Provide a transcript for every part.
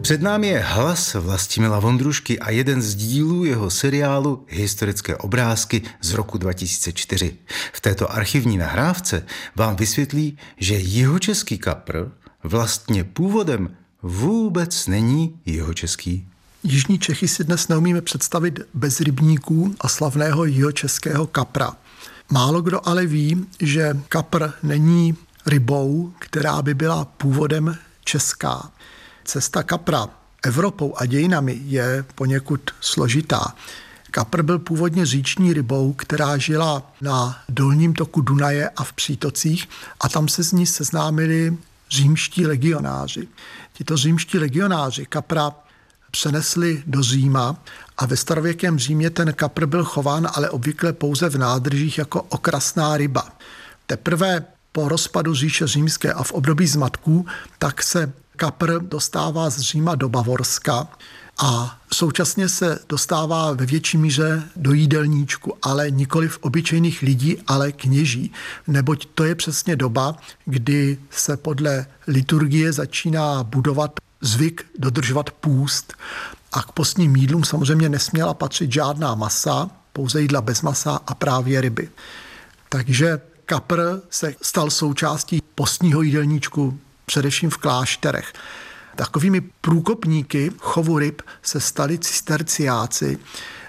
Před námi je hlas Vlastimila Vondrušky a jeden z dílů jeho seriálu Historické obrázky z roku 2004. V této archivní nahrávce vám vysvětlí, že jihočeský kapr vlastně původem vůbec není jihočeský. Jižní Čechy si dnes neumíme představit bez rybníků a slavného jihočeského kapra. Málo kdo ale ví, že kapr není rybou, která by byla původem česká. Cesta kapra Evropou a dějinami je poněkud složitá. Kapr byl původně říční rybou, která žila na dolním toku Dunaje a v přítocích a tam se z ní seznámili římští legionáři. Tito římští legionáři kapra přenesli do Říma a ve starověkém Římě ten kapr byl chován, ale obvykle pouze v nádržích jako okrasná ryba. Teprve po rozpadu říše římské a v období zmatků tak se kapr dostává z Říma do Bavorska a současně se dostává ve větší míře do jídelníčku, ale nikoliv obyčejných lidí, ale kněží. Neboť to je přesně doba, kdy se podle liturgie začíná budovat zvyk dodržovat půst a k postním jídlům samozřejmě nesměla patřit žádná masa, pouze jídla bez masa a právě ryby. Takže kapr se stal součástí postního jídelníčku především v klášterech. Takovými průkopníky chovu ryb se stali cisterciáci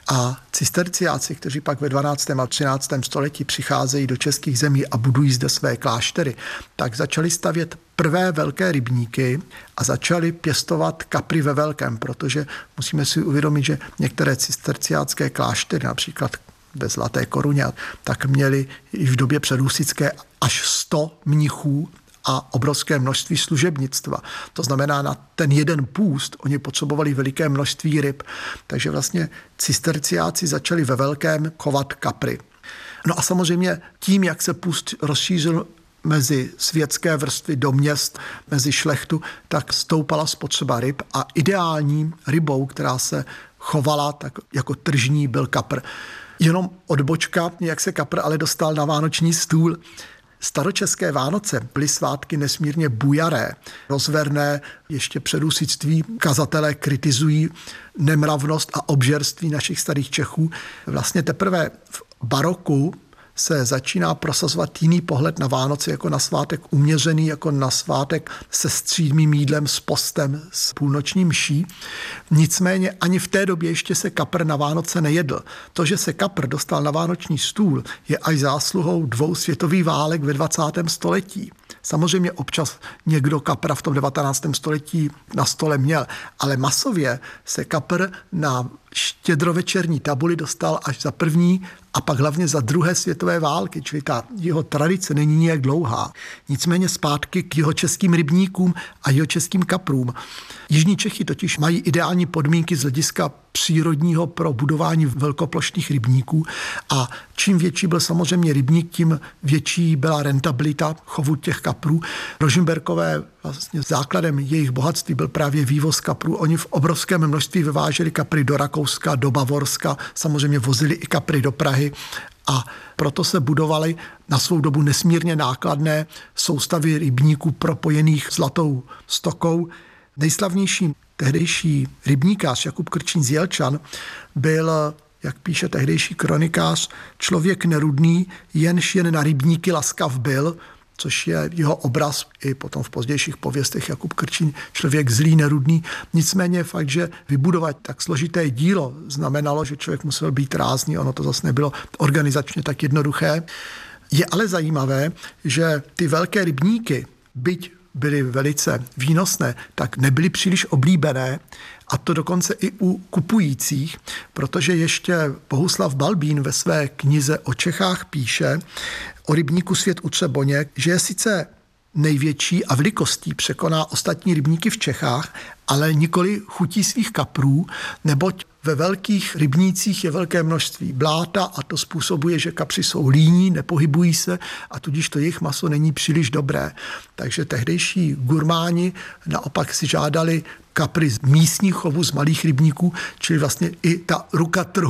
a cisterciáci, kteří pak ve 12. a 13. století přicházejí do českých zemí a budují zde své kláštery, tak začali stavět prvé velké rybníky a začali pěstovat kapry ve velkém, protože musíme si uvědomit, že některé cisterciácké kláštery, například ve Zlaté Koruně, tak měli i v době předhusitské až 100 mnichů a obrovské množství služebnictva. To znamená, na ten jeden půst oni potřebovali veliké množství ryb. Takže vlastně cisterciáci začali ve velkém chovat kapry. No a samozřejmě tím, jak se půst rozšířil mezi světské vrstvy do měst, mezi šlechtu, tak stoupala spotřeba ryb a ideální rybou, která se chovala tak jako tržní, byl kapr. Jenom odbočka, jak se kapr ale dostal na vánoční stůl. Staročeské Vánoce byly svátky nesmírně bujaré, rozverné, ještě před husitství kazatelé kritizují nemravnost a obžerství našich starých Čechů. Vlastně teprve v baroku se začíná prosazovat jiný pohled na Vánoce jako na svátek uměřený, jako na svátek se střídmým jídlem, s postem, s půlnoční mší. Nicméně ani v té době ještě se kapr na Vánoce nejedl. To, že se kapr dostal na vánoční stůl, je až zásluhou 2 světových válek ve 20. století. Samozřejmě občas někdo kapra v tom 19. století na stole měl, ale masově se kapr na štědrovečerní tabuli dostal až za první a pak hlavně za 2. světové války, čili ta jeho tradice není nijak dlouhá. Nicméně zpátky k jihočeským rybníkům a jihočeským kaprům. Jižní Čechy totiž mají ideální podmínky z hlediska přírodního pro budování velkoplošných rybníků a čím větší byl samozřejmě rybník, tím větší byla rentabilita chovu těch kaprů. Rožmberkové vlastně základem jejich bohatství byl právě vývoz kaprů. Oni v obrovském množství vyváželi kapry do Rakouska, do Bavorska, samozřejmě vozili i kapry do Prahy a proto se budovaly na svou dobu nesmírně nákladné soustavy rybníků propojených zlatou stokou. Nejslavnější tehdejší rybníkář Jakub Krčín z Jelčan byl, jak píše tehdejší kronikář, člověk nerudný, jenž jen na rybníky laskav byl, což je jeho obraz i potom v pozdějších pověstech Jakub Krčín, člověk zlý, nerudný. Nicméně fakt, že vybudovat tak složité dílo znamenalo, že člověk musel být rázný, ono to zase nebylo organizačně tak jednoduché. Je ale zajímavé, že ty velké rybníky, byť byly velice výnosné, tak nebyly příliš oblíbené, a to dokonce i u kupujících, protože ještě Bohuslav Balbín ve své knize o Čechách píše o rybníku Svět u Třeboně, že je sice největší a velikostí překoná ostatní rybníky v Čechách, ale nikoli chutí svých kaprů, neboť ve velkých rybnících je velké množství bláta a to způsobuje, že kapři jsou líní, nepohybují se a tudíž to jejich maso není příliš dobré. Takže tehdejší gurmáni naopak si žádali kapry z místních chovů, z malých rybníků, čili vlastně i ta ruka trhu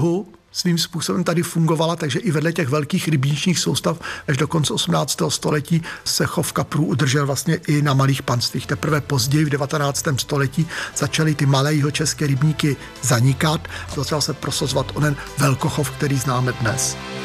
svým způsobem tady fungovala, takže i vedle těch velkých rybničních soustav až do konce 18. století se chov kaprů udržel vlastně i na malých panstvích. Teprve později v 19. století začaly ty malé jihočeské rybníky zanikat a začal se prosazovat onen velkochov, který známe dnes.